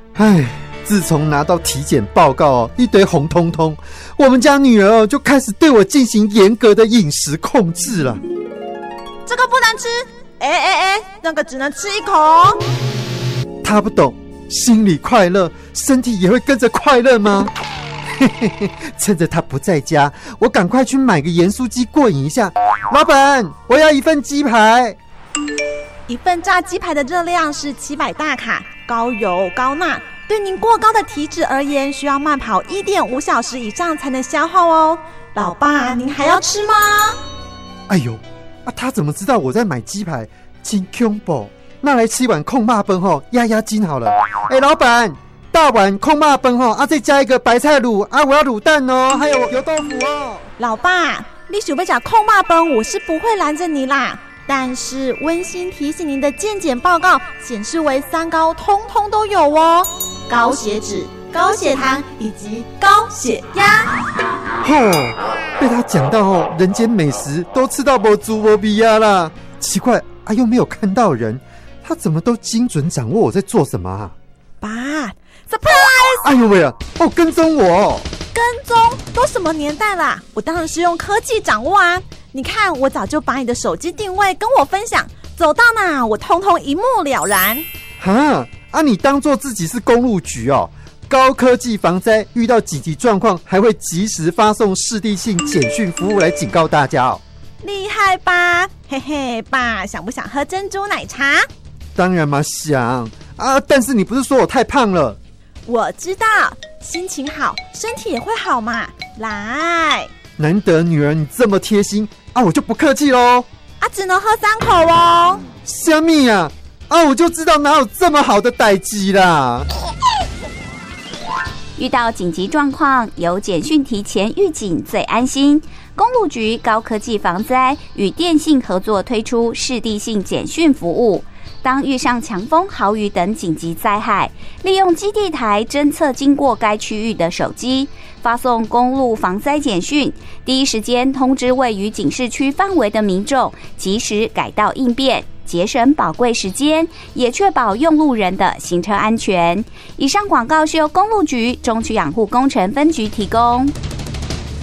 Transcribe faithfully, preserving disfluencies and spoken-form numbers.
唉，自从拿到体检报告哦，一堆红彤彤，我们家女儿哦就开始对我进行严格的饮食控制了。 这个不能吃，哎哎哎，那个只能吃一口。 她不懂，心里快乐，身体也会跟着快乐吗？嘿嘿嘿，趁着她不在家，我赶快去买个盐酥鸡过瘾一下。老板，我要一份鸡排。 一份炸鸡排的热量是七百大卡，高油高钠，对您过高的体脂而言，需要慢跑 一点五小时以上才能消耗哦。老爸，您还要吃吗？ 哎呦，啊，他怎么知道我在买鸡排？真恐怖！那来吃一碗控肉饭吼，压压惊好了。哎，老板，大碗控肉饭吼，啊，再加一个白菜卤啊，我要卤蛋哦，还有油豆腐哦。 老爸，你想要吃控肉饭，我是不会拦着你啦。但是温馨提醒您的健检报告显示为三高通通都有哦，高血脂、高血糖以及高血压。 吼、哦，被他讲到哦，人间美食都吃到没猪没鼻呀啦。奇怪啊，又没有看到人，他怎么都精准掌握我在做什么啊？ 爸 ，surprise！ 哎呦喂啊，哦，跟踪我！ 跟踪都什么年代啦？我当然是用科技掌握啊！你看，我早就把你的手机定位跟我分享，走到哪我通通一目了然。 哈啊，你当作自己是公路局哦？高科技防灾，遇到紧急状况还会及时发送视地性简讯服务来警告大家哦。 厉害吧？嘿嘿，爸，想不想喝珍珠奶茶？ 当然嘛，想啊！但是你不是说我太胖了？ 我知道，心情好，身体也会好嘛。来， 难得女儿你这么贴心啊，我就不客气咯。 啊，只能喝三口哦。 虾米啊？啊，我就知道哪有这么好的代志啦。 遇到紧急状况，有简讯提前预警最安心。公路局高科技防灾与电信合作推出视地性简讯服务。当遇上强风、豪雨等紧急灾害，利用基地台侦测经过该区域的手机，发送公路防灾简讯，第一时间通知位于警示区范围的民众，及时改道应变，节省宝贵时间，也确保用路人的行车安全。以上广告是由公路局中区养护工程分局提供。